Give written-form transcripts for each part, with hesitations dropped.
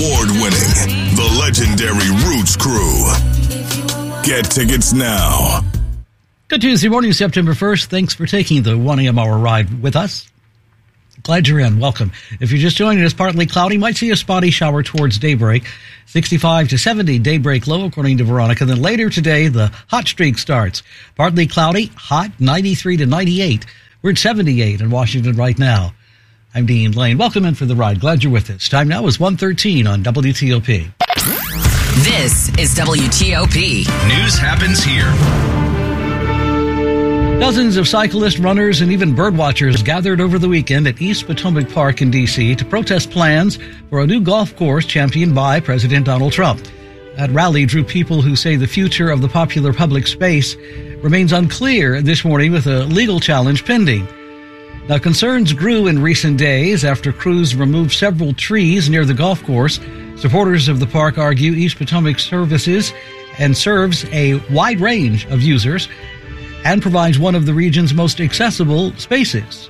Award-winning, the legendary Roots Crew. Get tickets now. Good Tuesday morning, September 1st. Thanks for taking the 1 a.m. hour ride with us. Glad you're in. Welcome. If you're just joining us, partly cloudy, might see a spotty shower towards daybreak. 65 to 70 daybreak low, according to Veronica. Then later today, the hot streak starts. Partly cloudy, hot, 93 to 98. We're at 78 in Washington right now. I'm Dean Lane. Welcome in for the ride. Glad you're with us. Time now is 1:13 on WTOP. This is WTOP. News happens here. Dozens of cyclists, runners, and even birdwatchers gathered over the weekend at East Potomac Park in D.C. to protest plans for a new golf course championed by President Donald Trump. That rally drew people who say the future of the popular public space remains unclear this morning with a legal challenge pending. Now, concerns grew in recent days after crews removed several trees near the golf course. Supporters of the park argue East Potomac services and serves a wide range of users and provides one of the region's most accessible spaces.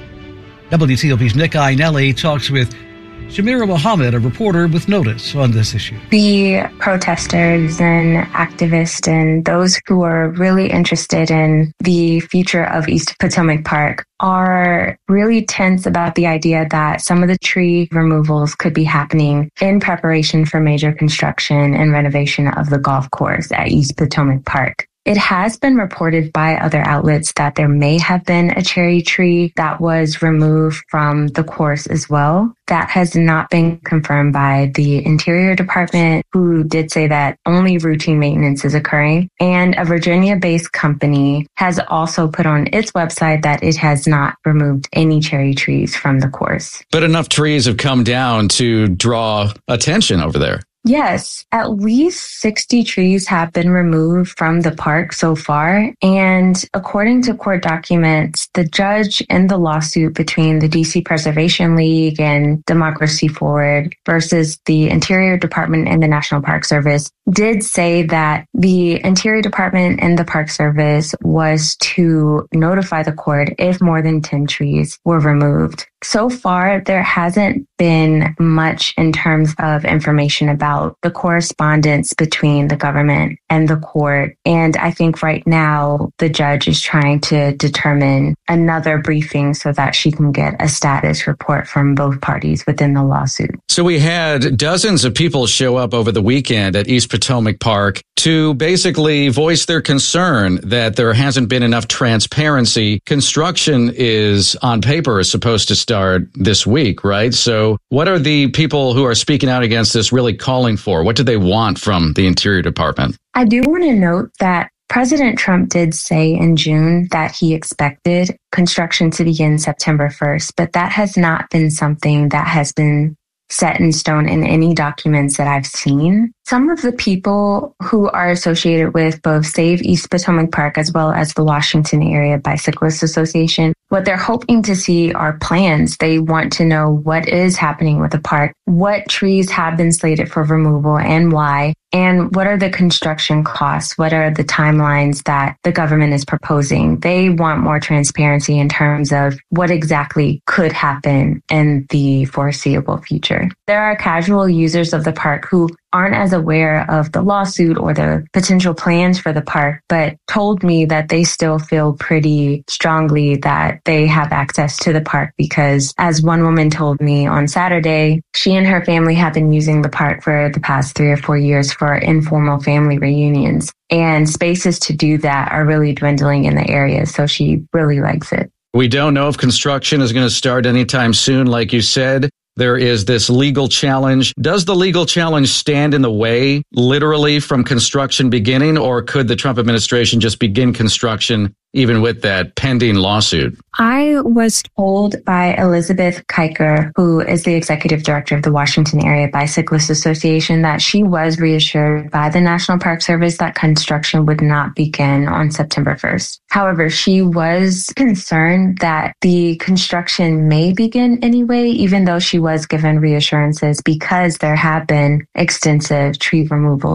WTOP's Nick Iannelli talks with Shamira Mohammed, a reporter with notice on this issue. The protesters and activists and those who are really interested in the future of East Potomac Park are really tense about the idea that some of the tree removals could be happening in preparation for major construction and renovation of the golf course at East Potomac Park. It has been reported by other outlets that there may have been a cherry tree that was removed from the course as well. That has not been confirmed by the Interior Department, who did say that only routine maintenance is occurring. And a Virginia-based company has also put on its website that it has not removed any cherry trees from the course. But enough trees have come down to draw attention over there. Yes, at least 60 trees have been removed from the park so far. And according to court documents, the judge in the lawsuit between the DC Preservation League and Democracy Forward versus the Interior Department and the National Park Service did say that the Interior Department and the Park Service was to notify the court if more than 10 trees were removed. So far, there hasn't been much in terms of information about the correspondence between the government and the court. And I think right now the judge is trying to determine another briefing so that she can get a status report from both parties within the lawsuit. So we had dozens of people show up over the weekend at East Potomac Park to basically voice their concern that there hasn't been enough transparency. Construction is, on paper, is supposed to start this week, right? So what are the people who are speaking out against this really calling for? What do they want from the Interior Department? I do want to note that President Trump did say in June that he expected construction to begin September 1st, but that has not been something that has been set in stone in any documents that I've seen. Some of the people who are associated with both Save East Potomac Park as well as the Washington Area Bicyclists Association, what they're hoping to see are plans. They want to know what is happening with the park, what trees have been slated for removal and why, and what are the construction costs, what are the timelines that the government is proposing. They want more transparency in terms of what exactly could happen in the foreseeable future. There are casual users of the park who aren't as aware of the lawsuit or the potential plans for the park, but told me that they still feel pretty strongly that they have access to the park because, as one woman told me on Saturday, she and her family have been using the park for the past 3 or 4 years for informal family reunions. And spaces to do that are really dwindling in the area, so she really likes it. We don't know if construction is going to start anytime soon, like you said. There is this legal challenge. Does the legal challenge stand in the way, literally, from construction beginning, or could the Trump administration just begin construction even with that pending lawsuit? I was told by Elizabeth Kiker, who is the executive director of the Washington Area Bicyclists Association, that she was reassured by the National Park Service that construction would not begin on September 1st. However, she was concerned that the construction may begin anyway, even though she was given reassurances because there have been extensive tree removals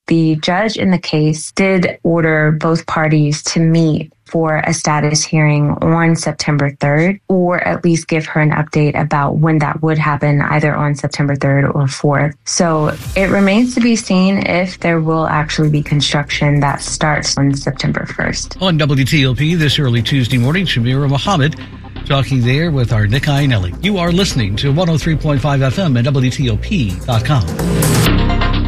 The judge in the case did order both parties to meet for a status hearing on September 3rd, or at least give her an update about when that would happen, either on September 3rd or 4th. So it remains to be seen if there will actually be construction that starts on September 1st. On WTOP this early Tuesday morning, Shamira Mohammed talking there with our Nick Iannelli. You are listening to 103.5 FM at WTOP.com.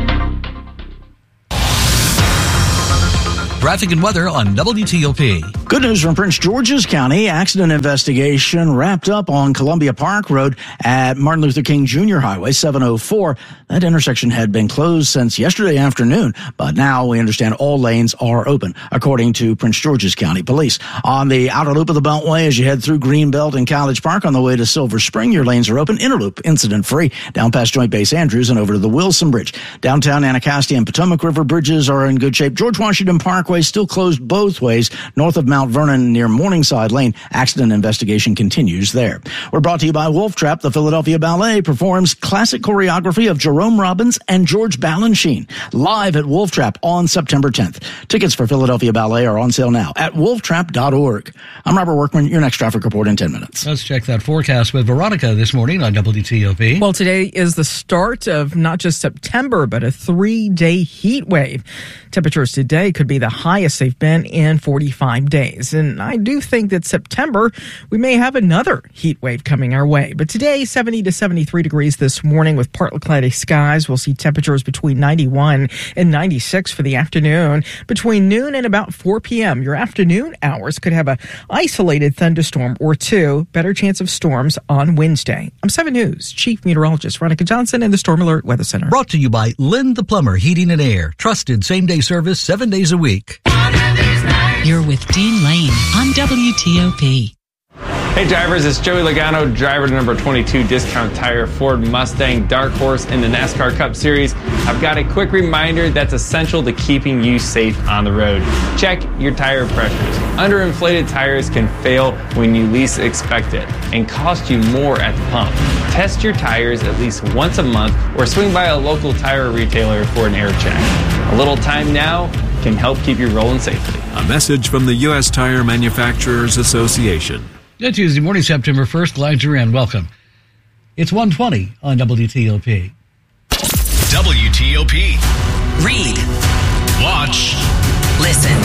Traffic and weather on WTOP. Good news from Prince George's County. Accident investigation wrapped up on Columbia Park Road at Martin Luther King Jr. Highway 704. That intersection had been closed since yesterday afternoon, but now we understand all lanes are open, according to Prince George's County Police. On the outer loop of the Beltway, as you head through Greenbelt and College Park on the way to Silver Spring, your lanes are open. Interloop, incident-free, down past Joint Base Andrews and over to the Wilson Bridge. Downtown Anacostia and Potomac River bridges are in good shape. George Washington Parkway still closed both ways. North of Mount Vernon near Morningside Lane, accident investigation continues there. We're brought to you by Wolf Trap. The Philadelphia Ballet performs classic choreography of Jerome Robbins and George Balanchine live at Wolf Trap on September 10th. Tickets for Philadelphia Ballet are on sale now at wolftrap.org. I'm Robert Workman, your next traffic report in 10 minutes. Let's check that forecast with Veronica this morning on WTOP. Well, today is the start of not just September, but a 3-day heat wave. Temperatures today could be the highest they've been in 45 days. And I do think that September, we may have another heat wave coming our way. But today, 70 to 73 degrees this morning with partly cloudy skies. We'll see temperatures between 91 and 96 for the afternoon. Between noon and about 4 p.m., your afternoon hours could have an isolated thunderstorm or two. Better chance of storms on Wednesday. I'm 7 News Chief Meteorologist Veronica Johnson in the Storm Alert Weather Center. Brought to you by Lynn the Plumber Heating and Air. Trusted same-day service 7 days a week. You're with Dean Lane on WTOP. Hey drivers, it's Joey Logano, driver to number 22 Discount Tire Ford Mustang Dark Horse in the NASCAR Cup Series. I've got a quick reminder that's essential to keeping you safe on the road. Check your tire pressures. Underinflated tires can fail when you least expect it and cost you more at the pump. Test your tires at least once a month or swing by a local tire retailer for an air check. A little time now can help keep you rolling safely. A message from the U.S. Tire Manufacturers Association. Good Tuesday morning, September 1st. Glad you're in. Welcome. It's 1:20 on WTOP. WTOP. Read. Watch. Listen.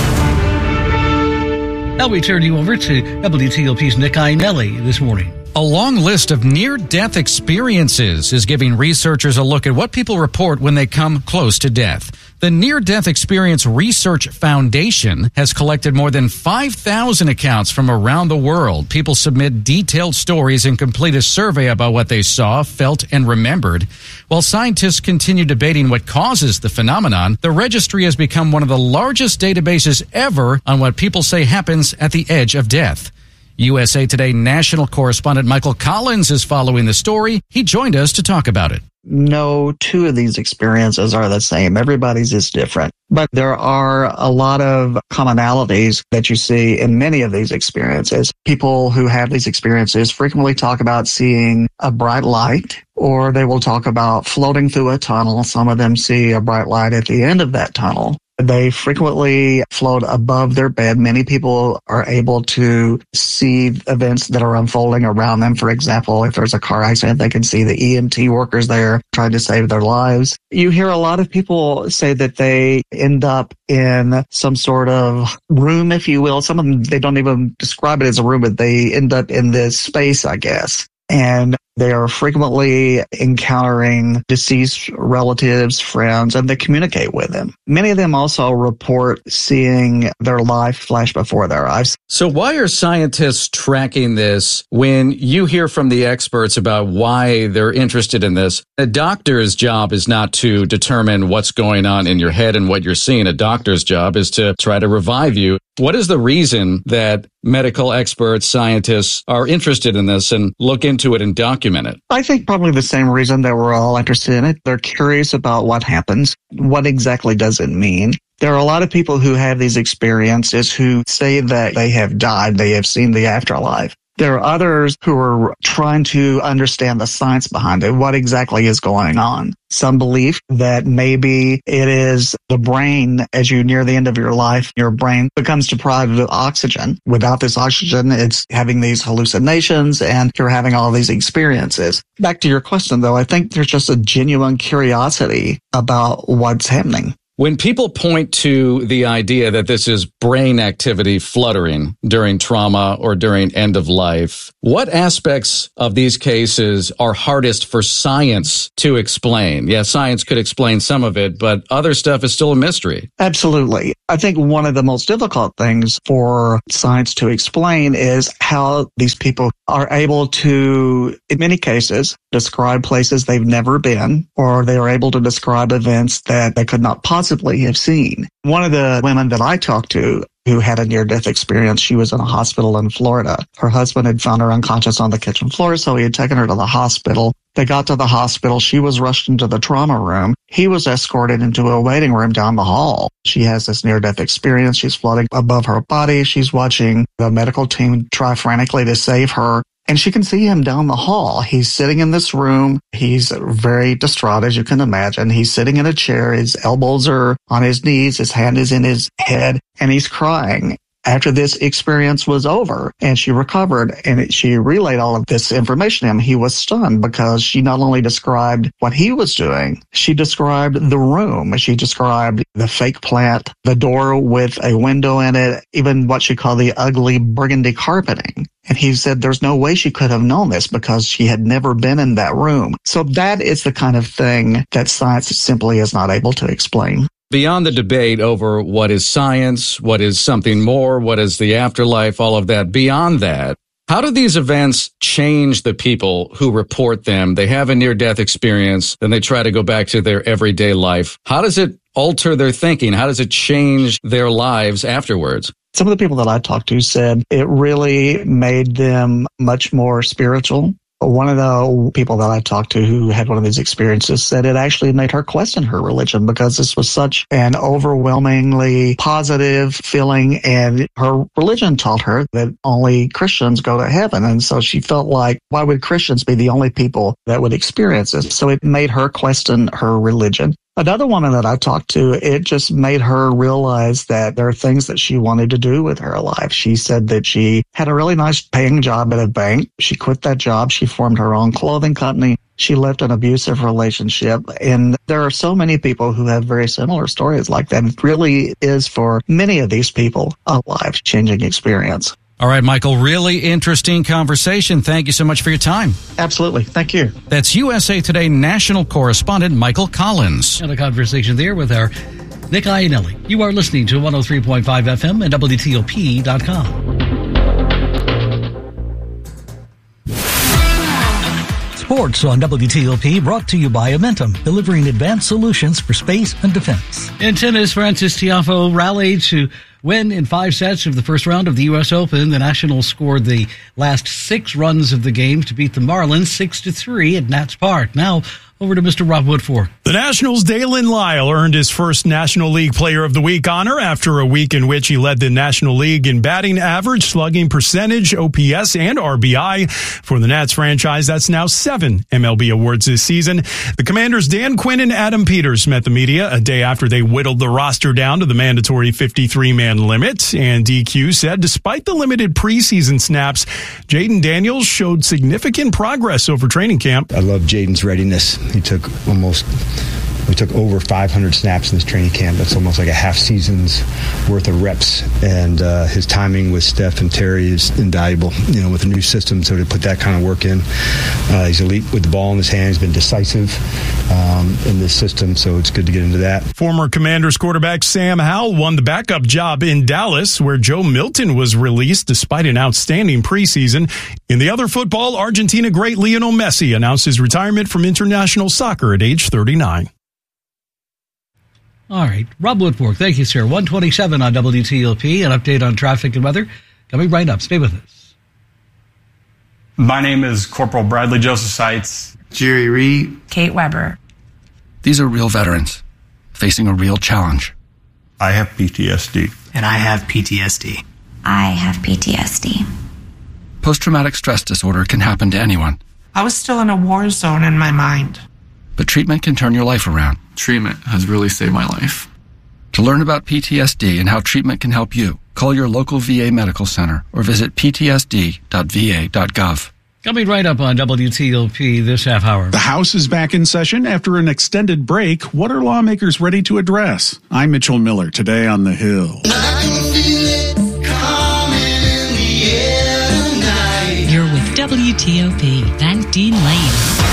Now we turn you over to WTOP's Nick Iannelli this morning. A long list of near-death experiences is giving researchers a look at what people report when they come close to death. The Near-Death Experience Research Foundation has collected more than 5,000 accounts from around the world. People submit detailed stories and complete a survey about what they saw, felt, and remembered. While scientists continue debating what causes the phenomenon, the registry has become one of the largest databases ever on what people say happens at the edge of death. USA Today national correspondent Michael Collins is following the story. He joined us to talk about it. No two of these experiences are the same. Everybody's is different. But there are a lot of commonalities that you see in many of these experiences. People who have these experiences frequently talk about seeing a bright light, or they will talk about floating through a tunnel. Some of them see a bright light at the end of that tunnel. They frequently float above their bed. Many people are able to see events that are unfolding around them. For example, if there's a car accident, they can see the EMT workers there trying to save their lives. You hear a lot of people say that they end up in some sort of room, if you will. Some of them, they don't even describe it as a room, but they end up in this space, I guess. And they are frequently encountering deceased relatives, friends, and they communicate with them. Many of them also report seeing their life flash before their eyes. So why are scientists tracking this when you hear from the experts about why they're interested in this? A doctor's job is not to determine what's going on in your head and what you're seeing. A doctor's job is to try to revive you. What is the reason that medical experts, scientists are interested in this and look into it and document it? I think probably the same reason that we're all interested in it. They're curious about what happens. What exactly does it mean? There are a lot of people who have these experiences who say that they have died, they have seen the afterlife. There are others who are trying to understand the science behind it, what exactly is going on. some belief that maybe it is the brain as you near the end of your life, your brain becomes deprived of oxygen. Without this oxygen, it's having these hallucinations and you're having all these experiences. Back to your question, though, I think there's just a genuine curiosity about what's happening. When people point to the idea that this is brain activity fluttering during trauma or during end of life, what aspects of these cases are hardest for science to explain? Yeah, science could explain some of it, but other stuff is still a mystery. Absolutely. I think one of the most difficult things for science to explain is how these people are able to, in many cases, describe places they've never been, or they are able to describe events that they could not possibly have seen. One of the women that I talked to who had a near-death experience, she was in a hospital in Florida. Her husband had found her unconscious on the kitchen floor, so he had taken her to the hospital. They got to the hospital. She was rushed into the trauma room. He was escorted into a waiting room down the hall. She has this near-death experience. She's floating above her body. She's watching the medical team try frantically to save her. And she can see him down the hall. He's sitting in this room. He's very distraught, as you can imagine. He's sitting in a chair. His elbows are on his knees. His hand is in his head, and he's crying. After this experience was over and she recovered and she relayed all of this information to him, he was stunned because she not only described what he was doing, she described the room. She described the fake plant, the door with a window in it, even what she called the ugly burgundy carpeting. And he said there's no way she could have known this because she had never been in that room. So that is the kind of thing that science simply is not able to explain. Beyond the debate over what is science, what is something more, what is the afterlife, all of that, beyond that, how do these events change the people who report them? They have a near-death experience, then they try to go back to their everyday life. How does it alter their thinking? How does it change their lives afterwards? Some of the people that I talked to said it really made them much more spiritual. One of the people that I talked to who had one of these experiences said it actually made her question her religion because this was such an overwhelmingly positive feeling, and her religion taught her that only Christians go to heaven. And so she felt like, why would Christians be the only people that would experience this? So it made her question her religion. Another woman that I talked to, it just made her realize that there are things that she wanted to do with her life. She said that she had a really nice paying job at a bank. She quit that job. She formed her own clothing company. She left an abusive relationship. And there are so many people who have very similar stories like that. It really is, for many of these people, a life-changing experience. All right, Michael, really interesting conversation. Thank you so much for your time. Absolutely. Thank you. That's USA Today national correspondent Michael Collins. And a conversation there with our Nick Iannelli. You are listening to 103.5 FM and WTOP.com. Sports on WTOP, brought to you by Amentum, delivering advanced solutions for space and defense. In tennis, Frances Tiafoe rallied to win in 5 sets of the first round of the U.S. Open. The Nationals scored the last 6 runs of the game to beat the Marlins 6-3 at Nats Park. Now, over to Mr. Rob Woodfork. The Nationals' Dalen Lyle earned his first National League Player of the Week honor after a week in which he led the National League in batting average, slugging percentage, OPS, and RBI. For the Nats franchise, that's now 7 MLB awards this season. The Commanders' Dan Quinn and Adam Peters met the media a day after they whittled the roster down to the mandatory 53-man limit. And DQ said despite the limited preseason snaps, Jaden Daniels showed significant progress over training camp. I love Jaden's readiness. We took over 500 snaps in this training camp. That's almost like a half season's worth of reps. And his timing with Steph and Terry is invaluable, with a new system. So to put that kind of work in, he's elite with the ball in his hand. He's been decisive in this system. So it's good to get into that. Former Commanders quarterback Sam Howell won the backup job in Dallas, where Joe Milton was released despite an outstanding preseason. In the other football, Argentina great Lionel Messi announced his retirement from international soccer at age 39. All right. Rob Woodfork, thank you, sir. 127 on WTOP. An update on traffic and weather coming right up. Stay with us. My name is Corporal Bradley Joseph Seitz. Jerry Reed. Kate Weber. These are real veterans facing a real challenge. I have PTSD. And I have PTSD. I have PTSD. Post-traumatic stress disorder can happen to anyone. I was still in a war zone in my mind. but treatment can turn your life around. Treatment has really saved my life. To learn about PTSD and how treatment can help you, call your local VA medical center or visit ptsd.va.gov. Coming right up on WTOP this half hour. The House is back in session after an extended break. What are lawmakers ready to address? I'm Mitchell Miller, today on The Hill. You're with WTOP and Dean Lane.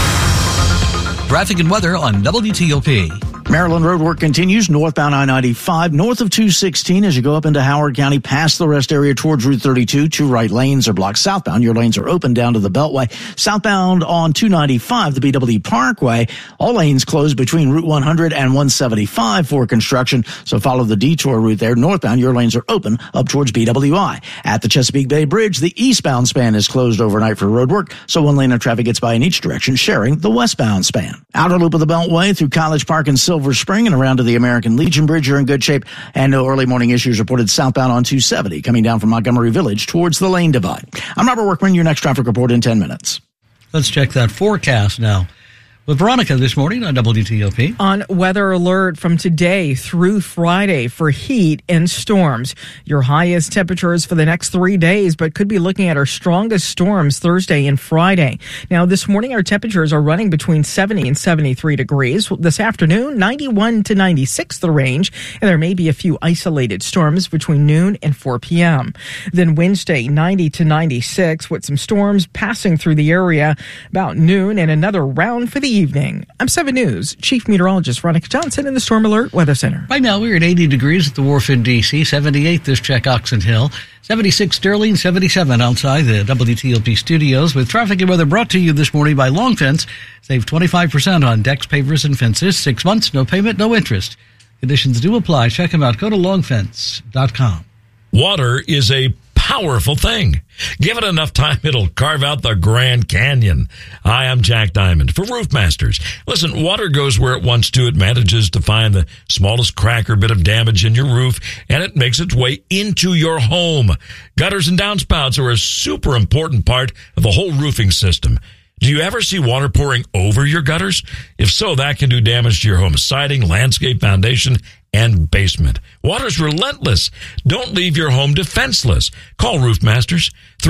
Traffic and weather on WTOP. Maryland road work continues northbound I-95 north of 216 as you go up into Howard County past the rest area towards Route 32. Two right lanes are blocked. Southbound, your lanes are open down to the Beltway. Southbound on 295, the BW Parkway, all lanes closed between Route 100 and 175 for construction, so follow the detour route there. Northbound, your lanes are open up towards BWI. At the Chesapeake Bay Bridge, the eastbound span is closed overnight for road work, so one lane of traffic gets by in each direction, sharing the westbound span. Outer loop of the Beltway through College Park and Silver Spring and around to the American Legion Bridge are in good shape, and no early morning issues reported southbound on 270 coming down from Montgomery Village towards the lane divide. I'm Robert Workman, your next traffic report in 10 minutes. Let's check that forecast now with Veronica this morning on WTOP. On weather alert from today through Friday for heat and storms. Your highest temperatures for the next 3 days, but could be looking at our strongest storms Thursday and Friday. Now, this morning, our temperatures are running between 70 and 73 degrees. This afternoon, 91 to 96 the range, and there may be a few isolated storms between noon and 4 p.m. Then Wednesday, 90 to 96 with some storms passing through the area about noon and another round for the evening. I'm 7 News Chief Meteorologist Veronica Johnson in the Storm Alert Weather Center. Right now, we're at 80 degrees at the Wharf in D.C., 78 this check Oxon Hill, 76 Sterling, 77 outside the WTOP studios, with traffic and weather brought to you this morning by Long Fence. Save 25% on decks, pavers, and fences. 6 months, no payment, no interest. Conditions do apply. Check them out. Go to longfence.com. Water is a powerful thing. Give it enough time, it'll carve out the Grand Canyon. Hi, I'm Jack Diamond for Roof Masters. Listen, water goes where it wants to. It manages to find the smallest crack or bit of damage in your roof, and it makes its way into your home. Gutters and downspouts are a super important part of the whole roofing system. Do you ever see water pouring over your gutters? If so, that can do damage to your home siding, landscape, foundation, and basement. Water's relentless. Don't leave your home defenseless. Call Roof Masters,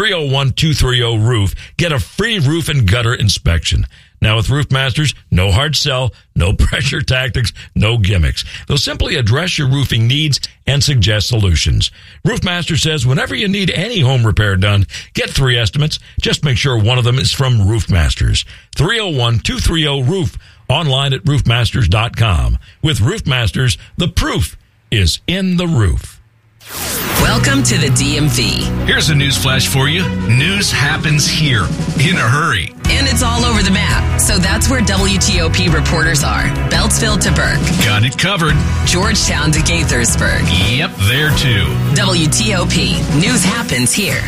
301-230-ROOF. Get a free roof and gutter inspection. Now with Roof Masters, no hard sell, no pressure tactics, no gimmicks. They'll simply address your roofing needs and suggest solutions. Roof Master says whenever you need any home repair done, get 3 estimates. Just make sure one of them is from Roof Masters. 301-230-ROOF. Online at roofmasters.com. With Roof Masters, the proof is in the roof. Welcome to the DMV. Here's a news flash for you. News happens here in a hurry. And it's all over the map. So that's where WTOP reporters are. Beltsville to Burke. Got it covered. Georgetown to Gaithersburg. Yep, there too. WTOP. News happens here.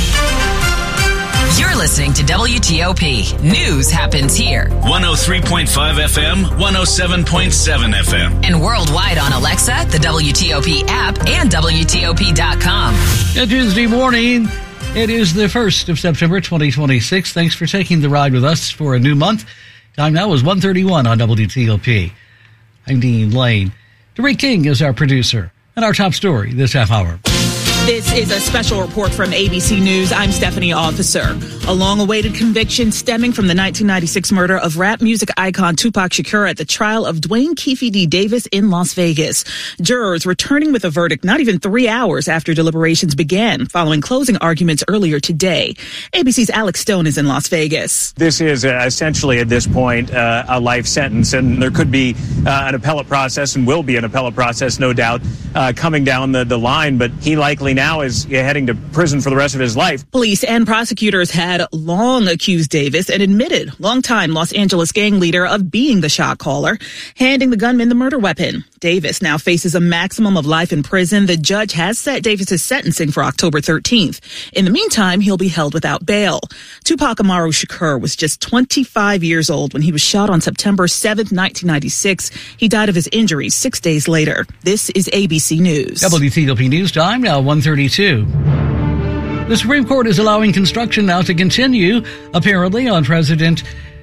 You're listening to WTOP. News happens here. 103.5 FM, 107.7 FM. And worldwide on Alexa, the WTOP app, and WTOP.com. Tuesday morning, it is the 1st of September, 2026. Thanks for taking the ride with us for a new month. Time now is 1:31 on WTOP. I'm Dean Lane. DeRee King is our producer. And our top story this half hour. This is a special report from ABC News. I'm Stephanie Officer. A long-awaited conviction stemming from the 1996 murder of rap music icon Tupac Shakur at the trial of Dwayne Keefe D. Davis in Las Vegas. Jurors returning with a verdict not even 3 hours after deliberations began, following closing arguments earlier today. ABC's Alex Stone is in Las Vegas. This is essentially at this point a life sentence, and there could be an appellate process and will be an appellate process, no doubt, coming down the line, but he likely now is heading to prison for the rest of his life. Police and prosecutors had long accused Davis and admitted longtime Los Angeles gang leader of being the shot caller, handing the gunman the murder weapon. Davis now faces a maximum of life in prison. The judge has set Davis's sentencing for October 13th. In the meantime, he'll be held without bail. Tupac Amaru Shakur was just 25 years old when he was shot on September 7th, 1996. He died of his injuries 6 days later. This is ABC News. WTOP News Time, now 1:32. The Supreme Court is allowing construction now to continue, apparently, on President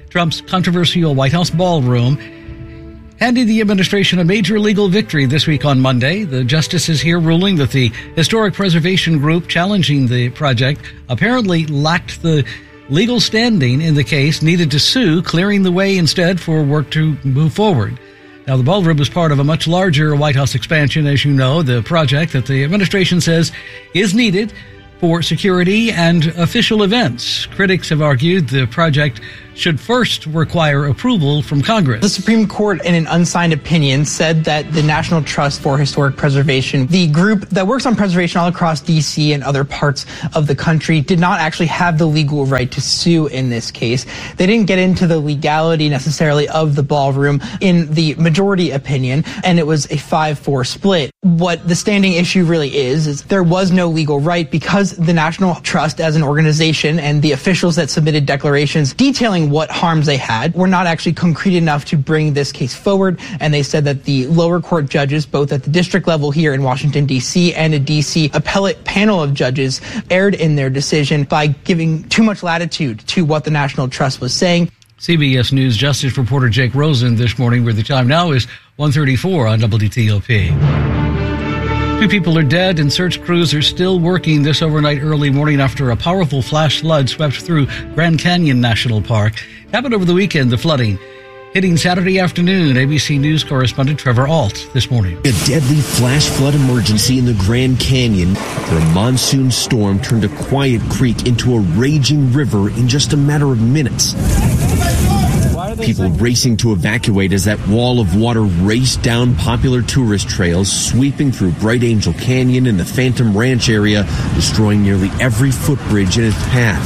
Trump's controversial White House ballroom handed the administration a major legal victory this week on Monday. The justices here ruling that the historic preservation group challenging the project apparently lacked the legal standing in the case needed to sue, clearing the way instead for work to move forward. Now, the ballroom was part of a much larger White House expansion, as you know, the project that the administration says is needed for security and official events. Critics have argued the project should first require approval from Congress. The Supreme Court, in an unsigned opinion, said that the National Trust for Historic Preservation, the group that works on preservation all across D.C. and other parts of the country, did not actually have the legal right to sue in this case. They didn't get into the legality necessarily of the ballroom in the majority opinion, and it was a 5-4 split. What the standing issue really is there was no legal right because the National Trust as an organization and the officials that submitted declarations detailing what harms they had were not actually concrete enough to bring this case forward. And they said that the lower court judges, both at the district level here in Washington, D.C. and a D.C. appellate panel of judges, erred in their decision by giving too much latitude to what the National Trust was saying. CBS News Justice reporter Jake Rosen this morning, where the time now is 1:34 on WTOP. 2 people are dead and search crews are still working this overnight early morning after a powerful flash flood swept through Grand Canyon National Park. Happened over the weekend, the flooding hitting Saturday afternoon. ABC News correspondent Trevor Alt this morning. A deadly flash flood emergency in the Grand Canyon after a monsoon storm turned a quiet creek into a raging river in just a matter of minutes. People racing to evacuate as that wall of water raced down popular tourist trails, sweeping through Bright Angel Canyon and the Phantom Ranch area, destroying nearly every footbridge in its path.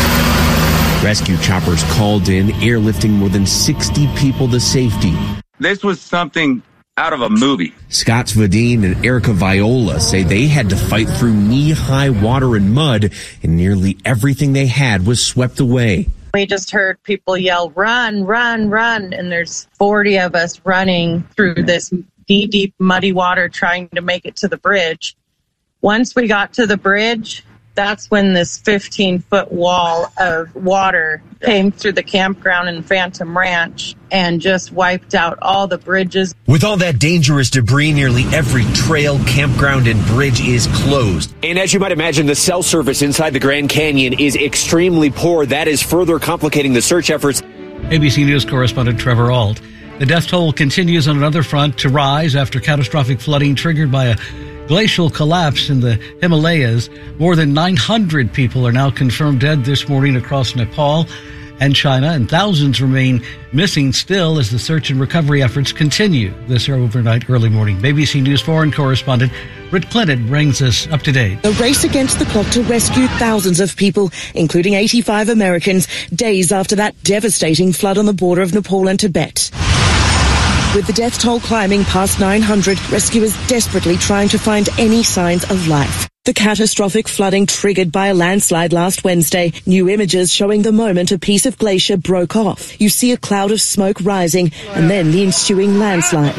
Rescue choppers called in, airlifting more than 60 people to safety. This was something out of a movie. Scott Svadine and Erica Viola say they had to fight through knee-high water and mud, and nearly everything they had was swept away. We just heard people yell, run, run, run, and there's 40 of us running through this knee-deep, muddy water trying to make it to the bridge. Once we got to the bridge, that's when this 15-foot wall of water came through the campground in Phantom Ranch and just wiped out all the bridges. With all that dangerous debris, nearly every trail, campground, and bridge is closed. And as you might imagine, the cell service inside the Grand Canyon is extremely poor. That is further complicating the search efforts. ABC News correspondent Trevor Alt. The death toll continues on another front to rise after catastrophic flooding triggered by a glacial collapse in the Himalayas. More than 900 people are now confirmed dead this morning across Nepal and China, and thousands remain missing still as the search and recovery efforts continue this overnight early morning. BBC News foreign correspondent Britt Clinton brings us up to date. A race against the clock to rescue thousands of people, including 85 Americans, days after that devastating flood on the border of Nepal and Tibet. With the death toll climbing past 900, rescuers desperately trying to find any signs of life. The catastrophic flooding triggered by a landslide last Wednesday. New images showing the moment a piece of glacier broke off. You see a cloud of smoke rising and then the ensuing landslide.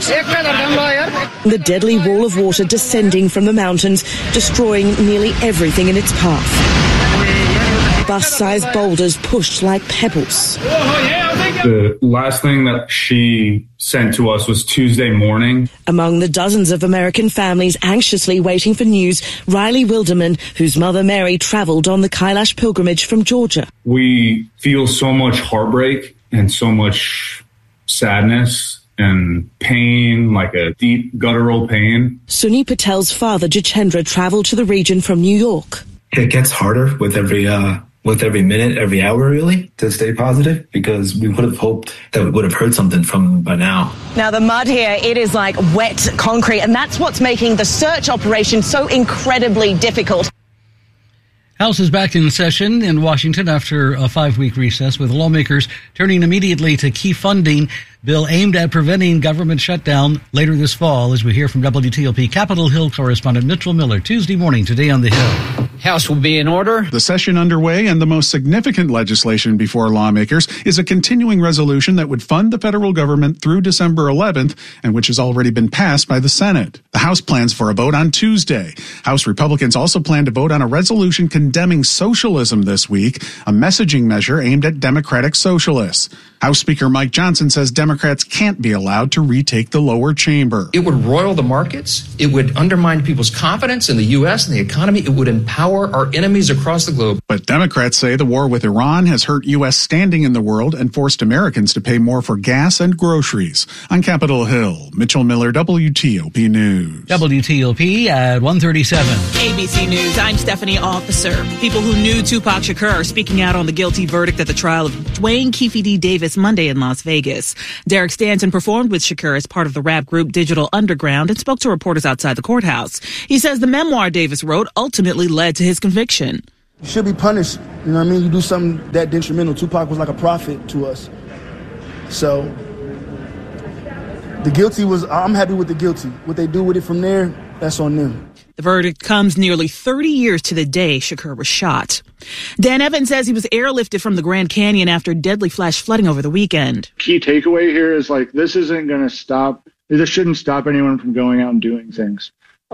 The deadly wall of water descending from the mountains, destroying nearly everything in its path. Bus-sized boulders pushed like pebbles. The last thing that she sent to us was Tuesday morning. Among the dozens of American families anxiously waiting for news, Riley Wilderman, whose mother Mary traveled on the Kailash pilgrimage from Georgia. We feel so much heartbreak and so much sadness and pain, like a deep guttural pain. Sunny Patel's father, Jachendra, traveled to the region from New York. It gets harder with every minute, every hour, really, to stay positive, because we would have hoped that we would have heard something from them by now. Now, the mud here, it is like wet concrete, and that's what's making the search operation so incredibly difficult. House is back in session in Washington after a 5-week recess, with lawmakers turning immediately to key funding bill aimed at preventing government shutdown later this fall, as we hear from WTOP Capitol Hill correspondent Mitchell Miller Tuesday morning today on the Hill. House will be in order. The session underway, and the most significant legislation before lawmakers is a continuing resolution that would fund the federal government through December 11th, and which has already been passed by the Senate. The House plans for a vote on Tuesday. House Republicans also plan to vote on a resolution condemning socialism this week, a messaging measure aimed at Democratic socialists. House Speaker Mike Johnson says Democrats can't be allowed to retake the lower chamber. It would roil the markets. It would undermine people's confidence in the U.S. and the economy. It would empower our enemies across the globe. But Democrats say the war with Iran has hurt U.S. standing in the world and forced Americans to pay more for gas and groceries. On Capitol Hill, Mitchell Miller, WTOP News. WTOP at 1:37. ABC News, I'm Stephanie Officer. People who knew Tupac Shakur are speaking out on the guilty verdict at the trial of Dwayne Keefe D. Davis Monday in Las Vegas. Derek Stanton performed with Shakur as part of the rap group Digital Underground and spoke to reporters outside the courthouse. He says the memoir Davis wrote ultimately led to his conviction. You should be punished. You know what I mean? You do something that detrimental. Tupac was like a prophet to us. So the guilty was, I'm happy with the guilty. What they do with it from there, that's on them. The verdict comes nearly 30 years to the day Shakur was shot. Dan Evans says he was airlifted from the Grand Canyon after deadly flash flooding over the weekend. Key takeaway here is this isn't going to stop. This shouldn't stop anyone from going out and doing things.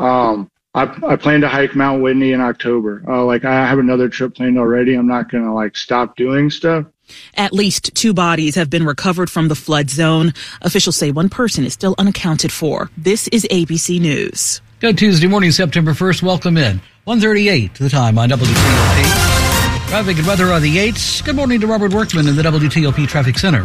I plan to hike Mount Whitney in October. I have another trip planned already. I'm not going to stop doing stuff. At least 2 bodies have been recovered from the flood zone. Officials say 1 person is still unaccounted for. This is ABC News. Good Tuesday morning, September 1st. Welcome in. 1:38 to the time on WTOP. Traffic and weather are the 8s. Good morning to Robert Workman in the WTOP Traffic Center.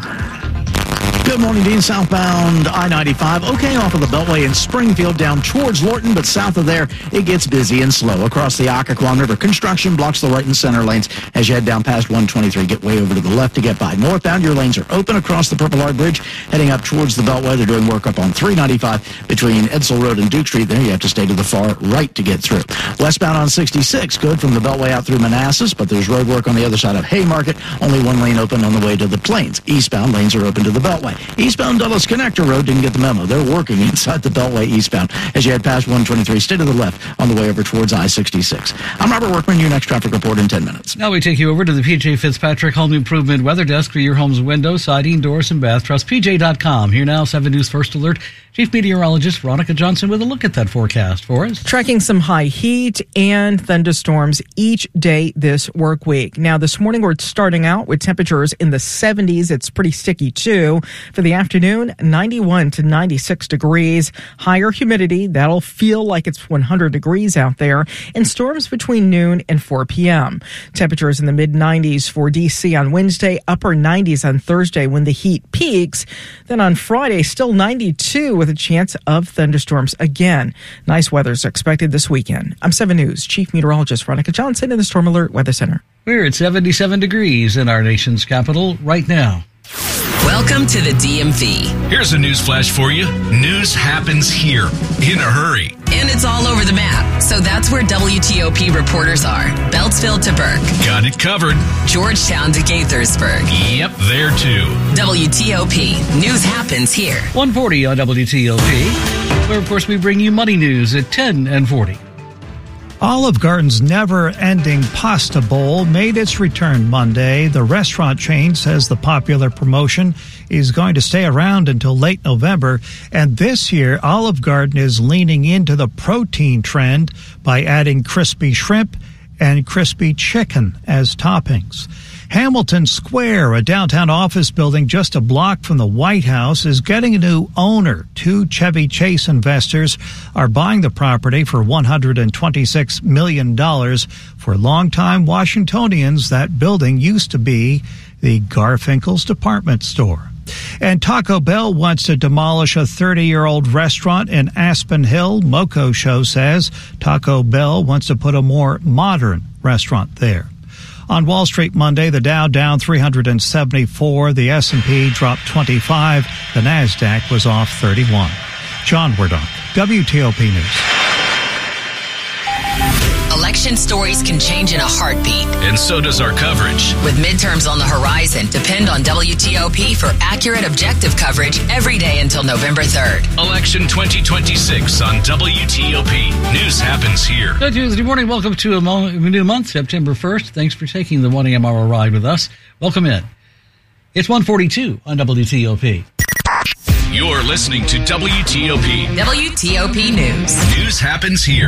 Good morning, Dean. Southbound I-95. Okay off of the Beltway in Springfield down towards Lorton, but south of there, it gets busy and slow. Across the Occoquan River, construction blocks the right and center lanes as you head down past 123. Get way over to the left to get by. Northbound, your lanes are open across the Purple Heart Bridge. Heading up towards the Beltway, they're doing work up on 395 between Edsel Road and Duke Street. There, you have to stay to the far right to get through. Westbound on 66, good from the Beltway out through Manassas, but there's road work on the other side of Haymarket. Only 1 lane open on the way to the Plains. Eastbound lanes are open to the Beltway. Eastbound Dulles Connector Road didn't get the memo. They're working inside the Beltway eastbound as you head past 123. Stay to the left on the way over towards I-66. I'm Robert Workman, your next traffic report in 10 minutes. Now we take you over to the PJ Fitzpatrick Home Improvement Weather Desk for your home's windows, siding, doors, and bath. Trust PJ.com. Here now, 7 News First Alert. Chief Meteorologist Veronica Johnson with a look at that forecast for us. Tracking some high heat and thunderstorms each day this work week. Now, this morning we're starting out with temperatures in the 70s. It's pretty sticky, too. For the afternoon, 91 to 96 degrees. Higher humidity. That'll feel like it's 100 degrees out there. And storms between noon and 4 p.m. Temperatures in the mid-90s for D.C. on Wednesday, upper 90s on Thursday when the heat peaks. Then on Friday, still 92 with a chance of thunderstorms again. Nice weather is expected this weekend. I'm 7 News Chief Meteorologist Veronica Johnson in the Storm Alert Weather Center. We're at 77 degrees in our nation's capital right now. Welcome to the DMV. Here's a news flash for you. News happens here in a hurry. And it's all over the map. So that's where WTOP reporters are. Beltsville to Burke. Got it covered. Georgetown to Gaithersburg. Yep, there too. WTOP. News happens here. 1:40 on WTOP, where of course we bring you money news at 10 and 40. Olive Garden's never-ending pasta bowl made its return Monday. The restaurant chain says the popular promotion is going to stay around until late November. And this year, Olive Garden is leaning into the protein trend by adding crispy shrimp and crispy chicken as toppings. Hamilton Square, a downtown office building just a block from the White House, is getting a new owner. 2 Chevy Chase investors are buying the property for $126 million. For longtime Washingtonians, that building used to be the Garfinkel's department store. And Taco Bell wants to demolish a 30-year-old restaurant in Aspen Hill. Moco Show says Taco Bell wants to put a more modern restaurant there. On Wall Street Monday, the Dow down 374, the S&P dropped 25, the NASDAQ was off 31. John Wardon, WTOP News. election stories can change in a heartbeat. And so does our coverage. With midterms on the horizon, depend on WTOP for accurate, objective coverage every day until November 3rd. Election 2026 on WTOP. News happens here. Good Tuesday morning. Welcome to a new month, September 1st. Thanks for taking the 1 a.m. hour ride with us. Welcome in. It's 1:42 on WTOP. You're listening to WTOP. WTOP News. News happens here.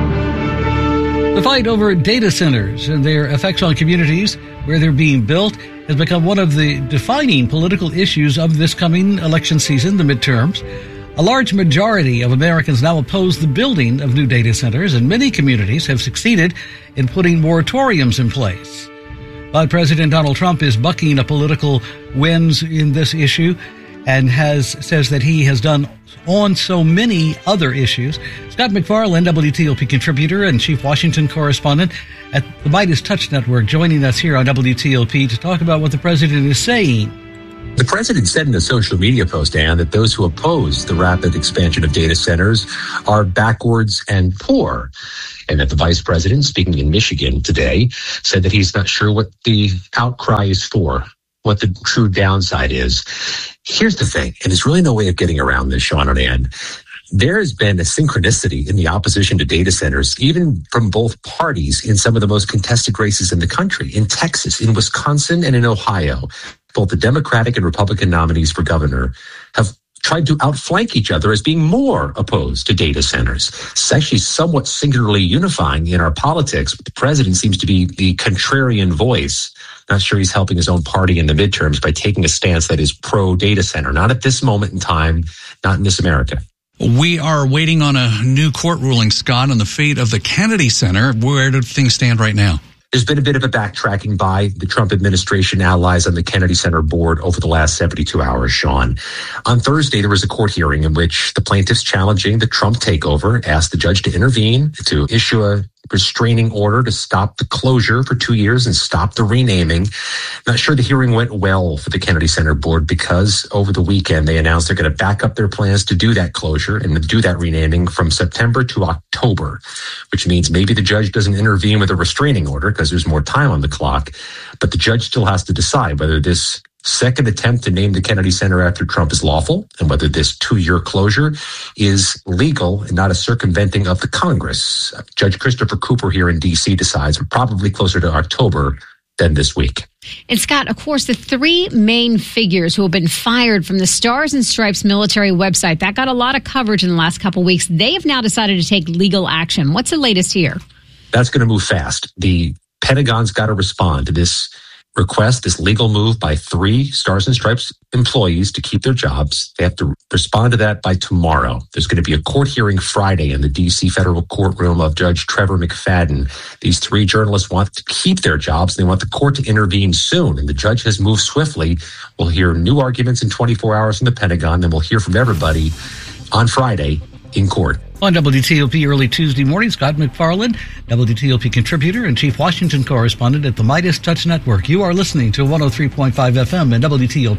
The fight over data centers and their effects on communities where they're being built has become one of the defining political issues of this coming election season, the midterms. A large majority of Americans now oppose the building of new data centers, and many communities have succeeded in putting moratoriums in place. But President Donald Trump is bucking a political winds in this issue and says that he has done on so many other issues. Scott MacFarlane, WTOP contributor and chief Washington correspondent at the Midas Touch Network, joining us here on WTOP to talk about what the president is saying. The president said in a social media post, Ann, that those who oppose the rapid expansion of data centers are backwards and poor. And that the vice president, speaking in Michigan today, said that he's not sure what the outcry is for, what the true downside is. Here's the thing, and there's really no way of getting around this, Sean and Ann. There has been a synchronicity in the opposition to data centers, even from both parties in some of the most contested races in the country, in Texas, in Wisconsin, and in Ohio. Both the Democratic and Republican nominees for governor have tried to outflank each other as being more opposed to data centers. It's actually somewhat singularly unifying in our politics, but the president seems to be the contrarian voice. Not sure he's helping his own party in the midterms by taking a stance that is pro-data center. Not at this moment in time, not in this America. We are waiting on a new court ruling, Scott, on the fate of the Kennedy Center. Where do things stand right now? There's been a bit of a backtracking by the Trump administration allies on the Kennedy Center board over the last 72 hours, Sean. On Thursday, there was a court hearing in which the plaintiffs challenging the Trump takeover asked the judge to intervene, to issue a restraining order to stop the closure for 2 years and stop the renaming. Not sure the hearing went well for the Kennedy Center board because over the weekend they announced they're going to back up their plans to do that closure and to do that renaming from September to October, which means maybe the judge doesn't intervene with a restraining order because there's more time on the clock, but the judge still has to decide whether this second attempt to name the Kennedy Center after Trump is lawful and whether this 2-year closure is legal and not a circumventing of the Congress. Judge Christopher Cooper here in D.C. decides probably closer to October than this week. And Scott, of course, the three main figures who have been fired from the Stars and Stripes military website, that got a lot of coverage in the last couple of weeks. They have now decided to take legal action. What's the latest here? That's going to move fast. The Pentagon's got to respond to this request, this legal move by 3 Stars and Stripes employees to keep their jobs. They have to respond to that by tomorrow. There's going to be a court hearing Friday in the D.C. federal courtroom of Judge Trevor McFadden. These 3 journalists want to keep their jobs. They want the court to intervene soon, and the judge has moved swiftly. We'll hear new arguments in 24 hours from the Pentagon, then we'll hear from everybody on Friday in court. On WTOP early Tuesday morning, Scott MacFarlane, WTOP contributor and chief Washington correspondent at the Midas Touch Network. You are listening to 103.5 FM and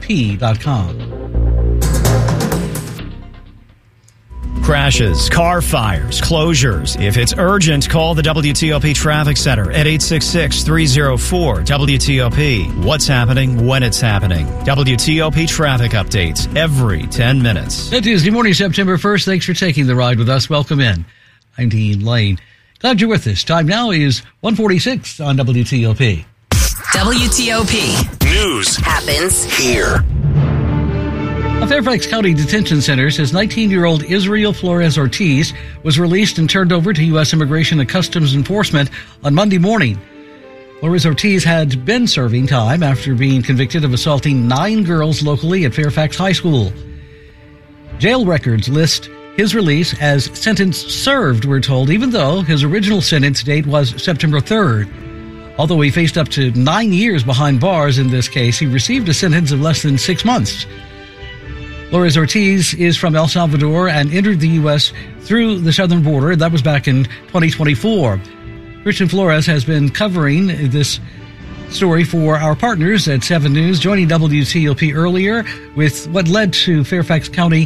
WTOP.com. Crashes, car fires, closures. If it's urgent, call the WTOP Traffic Center at 866-304-WTOP. What's happening when it's happening. WTOP traffic updates every 10 minutes. Good Tuesday morning, September 1st. Thanks for taking the ride with us. Welcome in. I'm Dean Lane. Glad you're with us. Time now is 1:46 on WTOP. WTOP. News happens here. A Fairfax County Detention Center says 19-year-old Israel Flores Ortiz was released and turned over to U.S. Immigration and Customs Enforcement on Monday morning. Flores Ortiz had been serving time after being convicted of assaulting 9 girls locally at Fairfax High School. Jail records list his release as sentence served, we're told, even though his original sentence date was September 3rd. Although he faced up to 9 years behind bars in this case, he received a sentence of less than 6 months. Flores Ortiz is from El Salvador and entered the U.S. through the southern border. That was back in 2024. Christian Flores has been covering this story for our partners at 7 News, joining WTOP earlier with what led to Fairfax County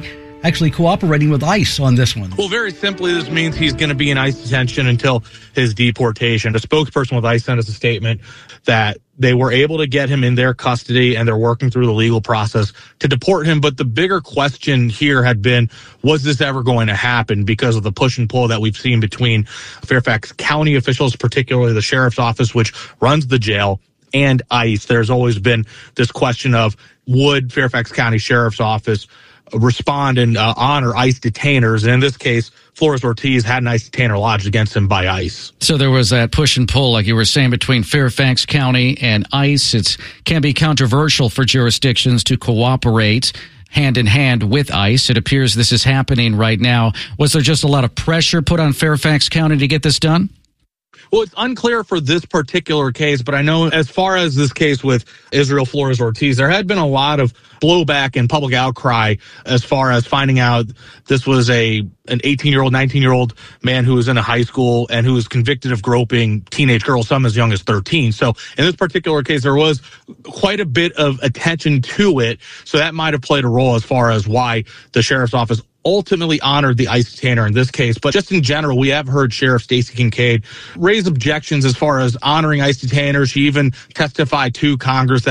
actually cooperating with ICE on this one. Well, very simply, this means he's going to be in ICE detention until his deportation. A spokesperson with ICE sent us a statement that they were able to get him in their custody and they're working through the legal process to deport him. But the bigger question here had been, was this ever going to happen because of the push and pull that we've seen between Fairfax County officials, particularly the sheriff's office, which runs the jail, and ICE. There's always been this question of, would Fairfax County Sheriff's Office respond and honor ICE detainers? And in this case, Flores-Ortiz had an ICE detainer lodged against him by ICE. So there was that push and pull, like you were saying, between Fairfax County and ICE. It can be controversial for jurisdictions to cooperate hand in hand with ICE. It appears this is happening right now. Was there just a lot of pressure put on Fairfax County to get this done? Well, it's unclear for this particular case, but I know as far as this case with Israel Flores-Ortiz, there had been a lot of blowback and public outcry as far as finding out this was an 18-year-old, 19-year-old man who was in a high school and who was convicted of groping teenage girls, some as young as 13. So in this particular case, there was quite a bit of attention to it. So that might have played a role as far as why the sheriff's office ultimately honored the ICE detainer in this case. But just in general, we have heard Sheriff Stacey Kincaid raise objections as far as honoring ICE detainers. She even testified to Congress that